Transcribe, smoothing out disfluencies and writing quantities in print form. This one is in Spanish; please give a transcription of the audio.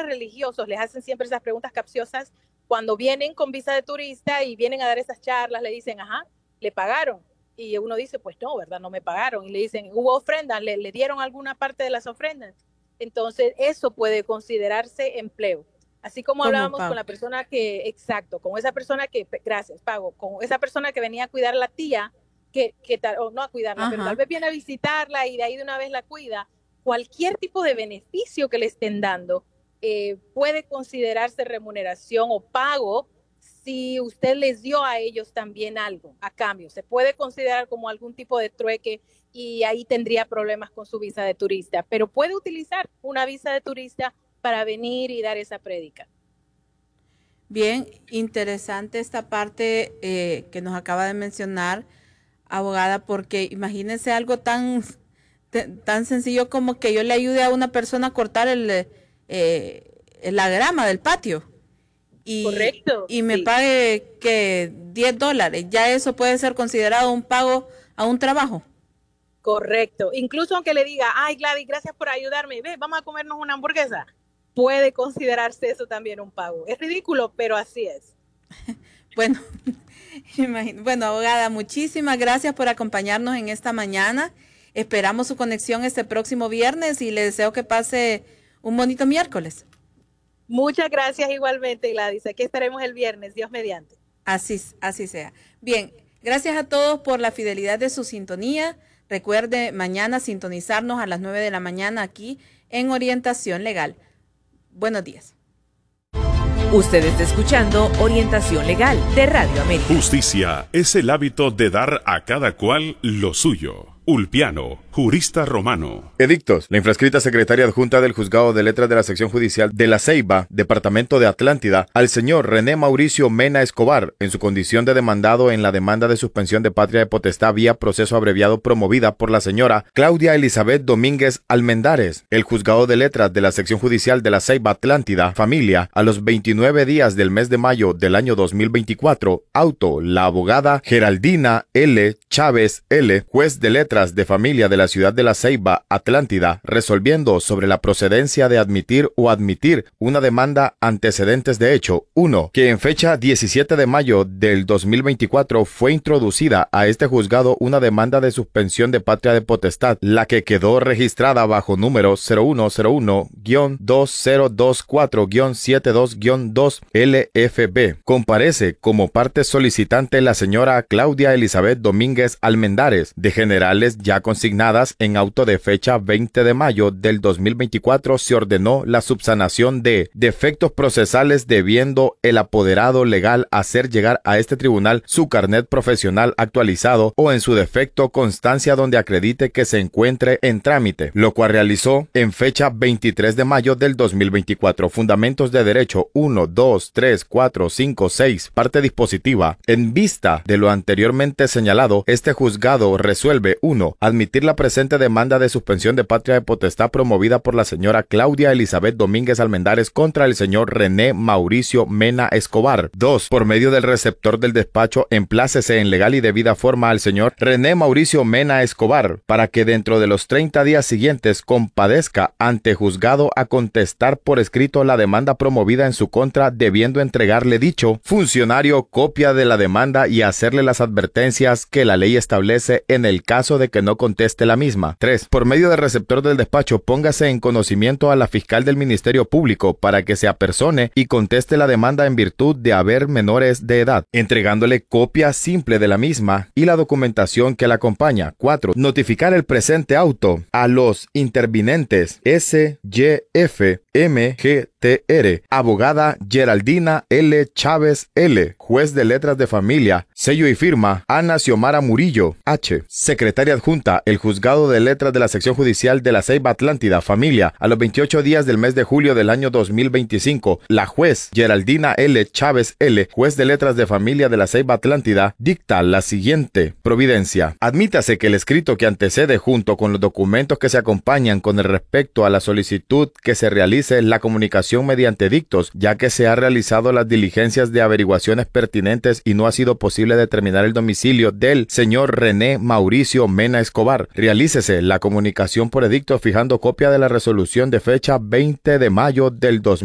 religiosos les hacen siempre esas preguntas capciosas cuando vienen con visa de turista y vienen a dar esas charlas, le dicen, ajá, ¿le pagaron? Y uno dice, pues no, ¿verdad? No me pagaron. Y le dicen, ¿hubo ofrendas? ¿Le dieron alguna parte de las ofrendas? Entonces, eso puede considerarse empleo. Así como hablábamos con la persona que, exacto, con esa persona que, gracias, pago, con esa persona que venía a cuidar a la tía, o no a cuidarla, pero tal vez viene a visitarla y de ahí de una vez la cuida. Cualquier tipo de beneficio que le estén dando puede considerarse remuneración o pago si usted les dio a ellos también algo a cambio. Se puede considerar como algún tipo de trueque y ahí tendría problemas con su visa de turista, pero puede utilizar una visa de turista para venir y dar esa prédica. Bien, interesante esta parte que nos acaba de mencionar, abogada, porque imagínense algo tan sencillo como que yo le ayude a una persona a cortar la grama del patio. Correcto. Y me pague que $10. ¿Ya eso puede ser considerado un pago a un trabajo? Correcto. Incluso aunque le diga, ay Gladys, gracias por ayudarme, ve, vamos a comernos una hamburguesa. Puede considerarse eso también un pago. Es ridículo, pero así es. Bueno, abogada, muchísimas gracias por acompañarnos en esta mañana. Esperamos su conexión este próximo viernes y le deseo que pase un bonito miércoles. Muchas gracias igualmente, Gladys. Aquí estaremos el viernes, Dios mediante. Así sea. Bien, gracias a todos por la fidelidad de su sintonía. Recuerde mañana sintonizarnos a las 9 de la mañana aquí en Orientación Legal. Buenos días. Usted está escuchando Orientación Legal de Radio América. Justicia es el hábito de dar a cada cual lo suyo. Ulpiano, jurista romano. Edictos. La infrascrita secretaria adjunta del Juzgado de Letras de la Sección Judicial de La Ceiba, Departamento de Atlántida, al señor René Mauricio Mena Escobar, en su condición de demandado en la demanda de suspensión de patria de potestad vía proceso abreviado promovida por la señora Claudia Elizabeth Domínguez Almendares. El Juzgado de Letras de la Sección Judicial de La Ceiba, Atlántida, familia, a los 29 días del mes de mayo del año 2024, auto, la abogada Geraldina L. Chávez L., juez de letras de familia de la ciudad de La Ceiba, Atlántida, resolviendo sobre la procedencia de admitir o admitir una demanda antecedentes de hecho. 1. Que en fecha 17 de mayo del 2024 fue introducida a este juzgado una demanda de suspensión de patria de potestad, la que quedó registrada bajo número 0101-2024-72-2 LFB. Comparece como parte solicitante la señora Claudia Elizabeth Domínguez Almendares, de generales ya consignadas en auto de fecha 20 de mayo del 2024 se ordenó la subsanación de defectos procesales, debiendo el apoderado legal hacer llegar a este tribunal su carnet profesional actualizado o en su defecto constancia donde acredite que se encuentre en trámite, lo cual realizó en fecha 23 de mayo del 2024. Fundamentos de derecho 1, 2, 3, 4, 5, 6, parte dispositiva. En vista de lo anteriormente señalado, este juzgado resuelve 1. Admitir la presente demanda de suspensión de patria de potestad promovida por la señora Claudia Elizabeth Domínguez Almendares contra el señor René Mauricio Mena Escobar. 2. Por medio del receptor del despacho, emplácese en legal y debida forma al señor René Mauricio Mena Escobar para que dentro de los 30 días siguientes compadezca ante juzgado a contestar por escrito la demanda promovida en su contra, debiendo entregarle dicho funcionario copia de la demanda y hacerle las advertencias que la ley establece en el caso de que no conteste la misma. 3. Por medio del receptor del despacho, póngase en conocimiento a la fiscal del Ministerio Público para que se apersone y conteste la demanda en virtud de haber menores de edad, entregándole copia simple de la misma y la documentación que la acompaña. 4. Notificar el presente auto a los intervinentes SYF MGTR, abogada Geraldina L. Chávez L., juez de letras de familia, sello y firma Ana Xiomara Murillo H., secretaria adjunta, el Juzgado de Letras de la Sección Judicial de La Ceiba, Atlántida, familia, a los 28 días del mes de julio del año 2025, la juez Geraldina L. Chávez L., juez de letras de familia de La Ceiba, Atlántida, dicta la siguiente providencia. Admítase que el escrito que antecede junto con los documentos que se acompañan con el respecto a la solicitud que se realice la comunicación mediante dictos, ya que se ha realizado las diligencias de averiguaciones pertinentes y no ha sido posible determinar el domicilio del señor René Mauricio Mena Escobar. Realícese la comunicación por edicto fijando copia de la resolución de fecha 20 de mayo del